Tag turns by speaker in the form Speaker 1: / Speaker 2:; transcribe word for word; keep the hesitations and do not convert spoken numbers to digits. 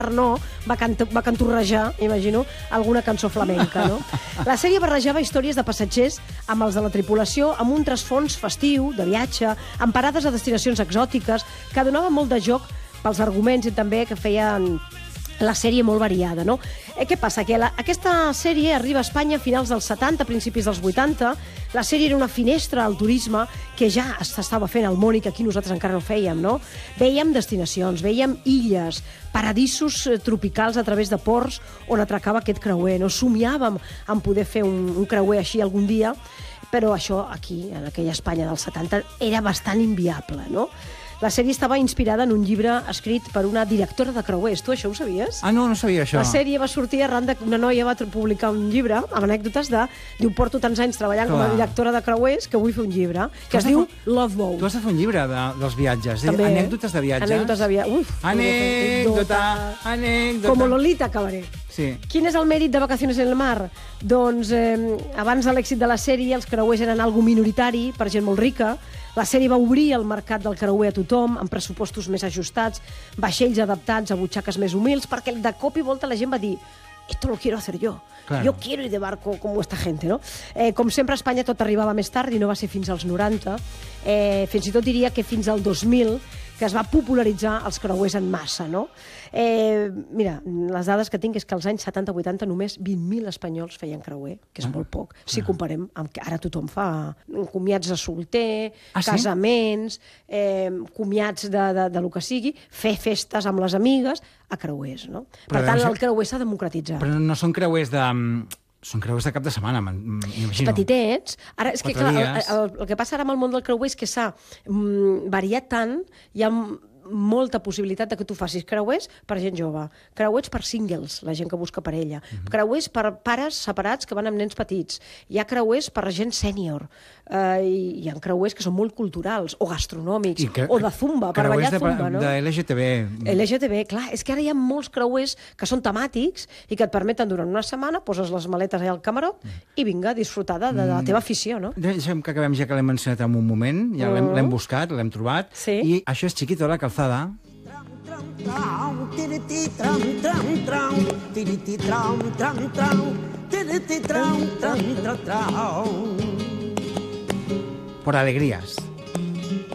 Speaker 1: no, va, cant va cantorrejar, imagino, alguna cançó flamenca, no? La sèrie barrejava històries de passatgers amb els de la tripulació, amb un trasfons festiu, de viatge, amb parades a destinacions exòtiques, que donava molt de joc pels arguments i també que feien la sèrie molt variada, no? Eh, què passa? Que la, aquesta sèrie arriba a Espanya a finals dels setanta, principis dels vuitanta. La sèrie era una finestra al turisme que ja s'estava fent al món i que aquí nosaltres encara no fèiem, no? Vèiem destinacions, vèiem illes, paradisos tropicals a través de ports on atracava aquest creuer, no? Somiàvem en poder fer un, un creuer així algun dia, però això aquí, en aquella Espanya dels setanta, era bastant inviable, no? La sèrie estava inspirada en un llibre escrit per una directora de creuers. Tu això ho sabies?
Speaker 2: Ah, no, no sabia això.
Speaker 1: La sèrie va sortir arran de... Una noia va publicar un llibre amb anècdotes de... Diu, porto tants anys treballant Clar. com a directora de creuers que vull fer un llibre que es diu fa... Love Boat.
Speaker 2: Tu has de fer un llibre de, dels viatges.
Speaker 1: També,
Speaker 2: anècdotes de viatges.
Speaker 1: Anècdotes de viatges.
Speaker 2: Anècdota, anècdota.
Speaker 1: Com Lolita Cabaret.
Speaker 2: Sí.
Speaker 1: Quin és el mèrit de Vacaciones en el Mar? Doncs eh, abans de l'èxit de la sèrie els creuers eren algo minoritari per gent molt rica. La sèrie va obrir el mercat del creuer a tothom, amb pressupostos més ajustats, vaixells adaptats a butxaques més humils, perquè de cop i volta la gent va dir esto lo quiero hacer yo. Claro. Yo quiero ir de barco como esta gente, no? Eh, com sempre, a Espanya tot arribava més tard i no va ser fins als noranta. Eh, fins i tot diria que fins al dos mil que es va popularitzar els creuers en massa, no? Eh, mira, les dades que tinc és que als anys setanta vuitanta només vint mil espanyols feien creuer, que és ah. molt poc, si comparem amb que ara tothom fa comiats de solter, ah, casaments, sí? eh, comiats de, de, de lo que sigui, fer festes amb les amigues a creuers, no? Però per tant, el creuer s'ha democratitzat.
Speaker 2: Però no són creuers de... Són creuers de cap de setmana, m'imagino.
Speaker 1: Petitets. Ara, és que, clar, el, el, el que passa ara amb el món del creuer és que s'ha mm, variat tant, hi ha molta possibilitat de que tu facis creuers per gent jove, creuers per singles, la gent que busca parella, uh-huh. creuers per pares separats que van amb nens petits, hi ha creuers per gent sènior, uh, hi ha creuers que són molt culturals, o gastronòmics, que, o de zumba, per ballar
Speaker 2: de,
Speaker 1: zumba, no?
Speaker 2: de L G T B.
Speaker 1: L G T B, clar, és que ara hi ha molts creuers que són temàtics i que et permeten durant una setmana, poses les maletes allà al camarot uh-huh. i vinga, disfrutar de, de la teva afició, no?
Speaker 2: Deixem que acabem ja que l'hem mencionat en un moment, ja uh-huh. l'hem buscat, l'hem trobat,
Speaker 1: sí.
Speaker 2: i això és Chiquito la Calzada. Por alegrías.